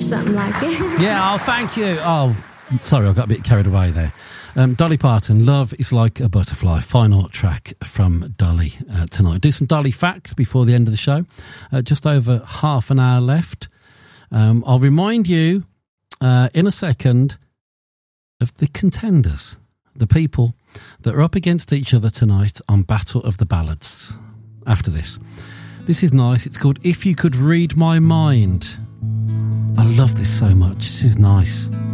something like it. Yeah, oh, thank you. Oh, sorry, I got a bit carried away there. Dolly Parton, Love is Like a Butterfly, final track from Dolly tonight. Do some Dolly facts before the end of the show. Just over half an hour left. I'll remind you in a second of the contenders, the people that are up against each other tonight on Battle of the Ballads. After this. This is nice. It's called If You Could Read My Mind. I love this so much. This is nice.